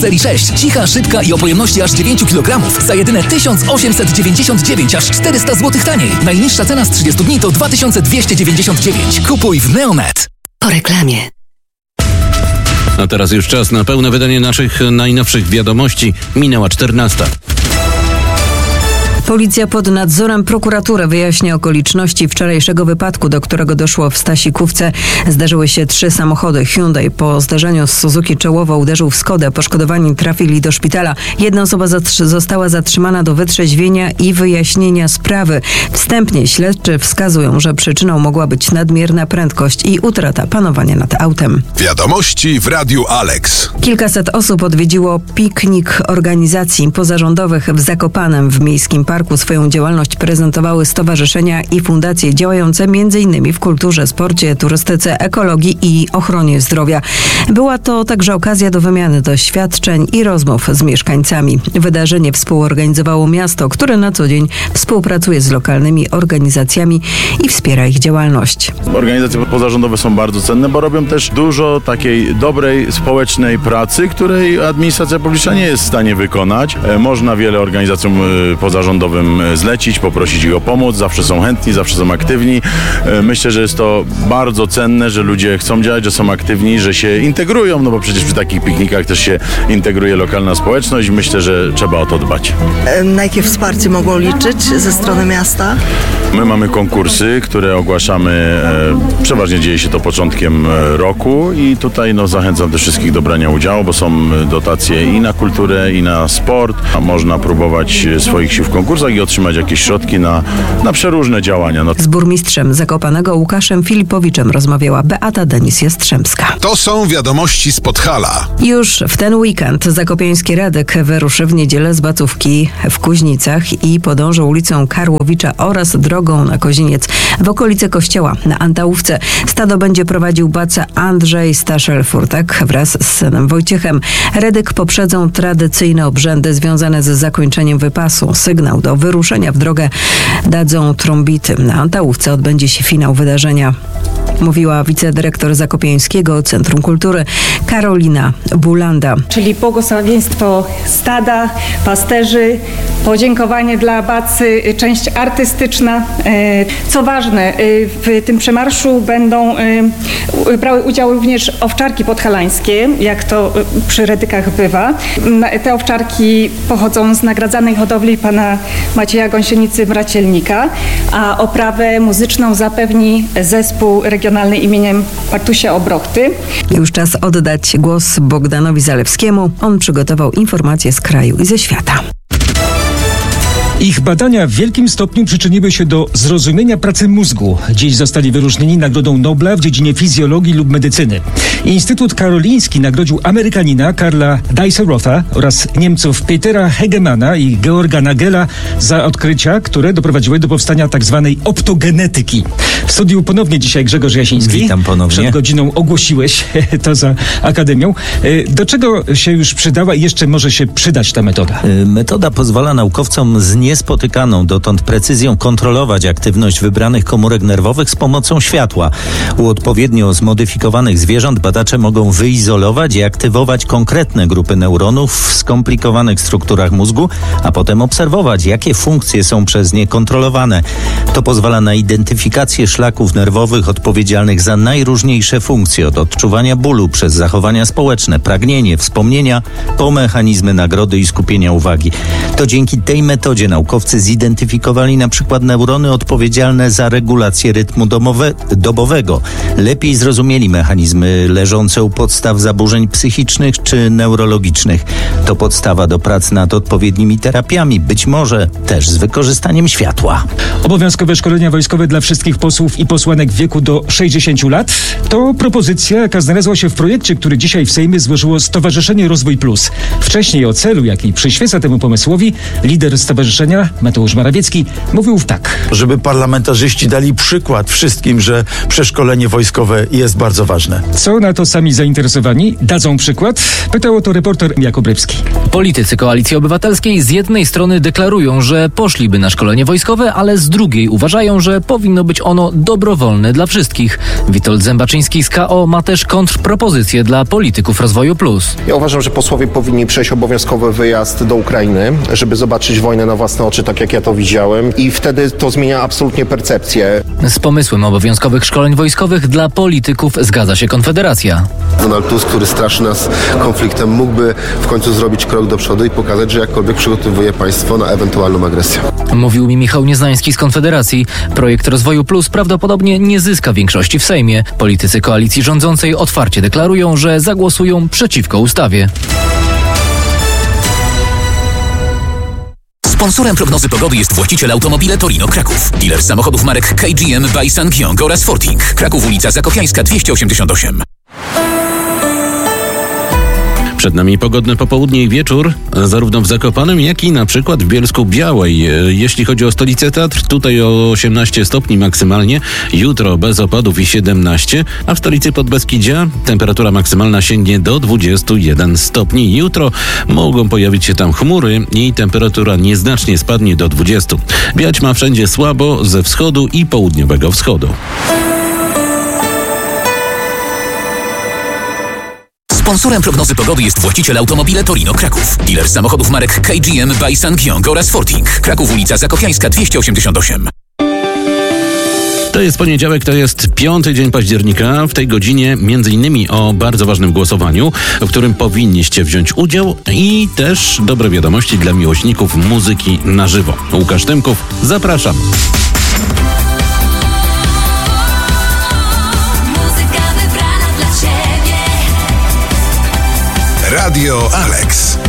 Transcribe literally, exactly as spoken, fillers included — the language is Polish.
serii sześć. Cicha, szybka i o pojemności aż dziewięć kilogramów. Za jedyne tysiąc osiemset dziewięćdziesiąt dziewięć, aż czterysta złotych taniej. Najniższa cena z trzydziestu dni to dwa tysiące dwieście dziewięćdziesiąt dziewięć. Kupuj w Neonet. Po reklamie. A teraz już czas na pełne wydanie naszych najnowszych wiadomości. Minęła czternasta. Policja pod nadzorem prokuratury wyjaśnia okoliczności wczorajszego wypadku, do którego doszło w Stasikówce. Zdarzyły się trzy samochody. Hyundai po zdarzeniu z Suzuki czołowo uderzył w Skodę. Poszkodowani trafili do szpitala. Jedna osoba zatr- została zatrzymana do wytrzeźwienia i wyjaśnienia sprawy. Wstępnie śledczy wskazują, że przyczyną mogła być nadmierna prędkość i utrata panowania nad autem. Wiadomości w Radiu Alex. Kilkaset osób odwiedziło piknik organizacji pozarządowych w Zakopanem. W miejskim parku swoją działalność prezentowały stowarzyszenia i fundacje działające m.in. w kulturze, sporcie, turystyce, ekologii i ochronie zdrowia. Była to także okazja do wymiany doświadczeń i rozmów z mieszkańcami. Wydarzenie współorganizowało miasto, które na co dzień współpracuje z lokalnymi organizacjami i wspiera ich działalność. Organizacje pozarządowe są bardzo cenne, bo robią też dużo takiej dobrej społecznej pracy, której administracja publiczna nie jest w stanie wykonać. Można wiele organizacjom pozarządowym zlecić, poprosić ich o pomoc. Zawsze są chętni, zawsze są aktywni. Myślę, że jest to bardzo cenne, że ludzie chcą działać, że są aktywni, że się integrują, no bo przecież przy takich piknikach też się integruje lokalna społeczność. Myślę, że trzeba o to dbać. Na jakie wsparcie mogą liczyć ze strony miasta? My mamy konkursy, które ogłaszamy, e, przeważnie dzieje się to początkiem roku i tutaj no, zachęcam też wszystkich do brania udziału, bo są dotacje i na kulturę, i na sport. A można próbować swoich sił w konkursach i otrzymać jakieś środki na, na przeróżne działania. No. Z burmistrzem Zakopanego Łukaszem Filipowiczem rozmawiała Beata Denis-Jastrzębska. To są wiadomości z Podhala. Już w ten weekend zakopiański Radek wyruszy w niedzielę z Bacówki w Kuźnicach i podąży ulicą Karłowicza oraz drogą na Koziniec w okolicy kościoła na Antałówce. Stado będzie prowadził baca Andrzej Staszel-Furtak wraz z synem Wojciechem. Radek poprzedzą tradycyjne obrzędy związane z zakończeniem wypasu. Sygnał do wyruszenia w drogę dadzą trąbity. Na Antałówce odbędzie się finał wydarzenia. Mówiła wicedyrektor Zakopiańskiego Centrum Kultury Karolina Bulanda. Czyli błogosławieństwo stada, pasterzy, podziękowanie dla bacy, część artystyczna. Co ważne, w tym przemarszu będą brały udział również owczarki podhalańskie, jak to przy Redykach bywa. Te owczarki pochodzą z nagradzanej hodowli pana Macieja Gąsienicy Bracielnika, a oprawę muzyczną zapewni zespół regionalny imieniem Bartusia Obrochty. Już czas oddać głos Bogdanowi Zalewskiemu. On przygotował informacje z kraju i ze świata. Ich badania w wielkim stopniu przyczyniły się do zrozumienia pracy mózgu. Dziś zostali wyróżnieni Nagrodą Nobla w dziedzinie fizjologii lub medycyny. Instytut Karoliński nagrodził Amerykanina Karla Dijsselrotha oraz Niemców Petera Hegemana i Georga Nagela za odkrycia, które doprowadziły do powstania tzw. optogenetyki. W studiu ponownie dzisiaj Grzegorz Jasiński. Witam ponownie. Przed godziną ogłosiłeś to za Akademią. Do czego się już przydała i jeszcze może się przydać ta metoda? Metoda pozwala naukowcom z niespotykaną dotąd precyzją kontrolować aktywność wybranych komórek nerwowych z pomocą światła. U odpowiednio zmodyfikowanych zwierząt badacze mogą wyizolować i aktywować konkretne grupy neuronów w skomplikowanych strukturach mózgu, a potem obserwować, jakie funkcje są przez nie kontrolowane. To pozwala na identyfikację szlaków nerwowych odpowiedzialnych za najróżniejsze funkcje, od odczuwania bólu przez zachowania społeczne, pragnienie, wspomnienia, po mechanizmy nagrody i skupienia uwagi. To dzięki tej metodzie naukowcy zidentyfikowali na przykład neurony odpowiedzialne za regulację rytmu domowe, dobowego. Lepiej zrozumieli mechanizmy leżące u podstaw zaburzeń psychicznych czy neurologicznych. To podstawa do prac nad odpowiednimi terapiami, być może też z wykorzystaniem światła. Obowiązkowe szkolenia wojskowe dla wszystkich posłów i posłanek w wieku do sześćdziesięciu lat to propozycja, jaka znalazła się w projekcie, który dzisiaj w Sejmie złożyło Stowarzyszenie Rozwój Plus. Wcześniej o celu, jaki przyświeca temu pomysłowi, lider Stowarzyszenia Zjednoczenia, Mateusz Morawiecki, mówił tak. Żeby parlamentarzyści dali przykład wszystkim, że przeszkolenie wojskowe jest bardzo ważne. Co na to sami zainteresowani dadzą przykład? Pytał o to reporter Jakub Rybski. Politycy Koalicji Obywatelskiej z jednej strony deklarują, że poszliby na szkolenie wojskowe, ale z drugiej uważają, że powinno być ono dobrowolne dla wszystkich. Witold Zębaczyński z K O ma też kontrpropozycję dla polityków Rozwoju Plus. Ja uważam, że posłowie powinni przejść obowiązkowy wyjazd do Ukrainy, żeby zobaczyć wojnę na własne oczy, tak jak ja to widziałem, i wtedy to zmienia absolutnie percepcję. Z pomysłem obowiązkowych szkoleń wojskowych dla polityków zgadza się Konfederacja. Donald Tusk, który straszy nas konfliktem, mógłby w końcu zrobić krok do przodu i pokazać, że jakkolwiek przygotowuje państwo na ewentualną agresję. Mówił mi Michał Nieznański z Konfederacji. Projekt Rozwoju Plus prawdopodobnie nie zyska większości w Sejmie. Politycy koalicji rządzącej otwarcie deklarują, że zagłosują przeciwko ustawie. Sponsorem prognozy pogody jest właściciel Automobile Torino Kraków. Dealer samochodów marek K G M by Sangyong oraz Forting. Kraków, ulica Zakopiańska dwieście osiemdziesiąt osiem. Przed nami pogodne popołudnie i wieczór, zarówno w Zakopanem, jak i na przykład w Bielsku-Białej. Jeśli chodzi o stolicę Tatr, tutaj o osiemnaście stopni maksymalnie, jutro bez opadów i siedemnaście, a w stolicy Podbeskidzia temperatura maksymalna sięgnie do dwudziestu jeden stopni. Jutro mogą pojawić się tam chmury i temperatura nieznacznie spadnie do dwudziestu. Wiać ma wszędzie słabo ze wschodu i południowego wschodu. Sponsorem prognozy pogody jest właściciel Automobile Torino Kraków. Dealer samochodów marek K G M by Sangyong oraz Forting. Kraków, ulica Zakopiańska dwieście osiemdziesiąt osiem. To jest poniedziałek, to jest piąty dzień października. W tej godzinie między innymi o bardzo ważnym głosowaniu, w którym powinniście wziąć udział, i też dobre wiadomości dla miłośników muzyki na żywo. Łukasz Tymków, zapraszam. Radio Alex.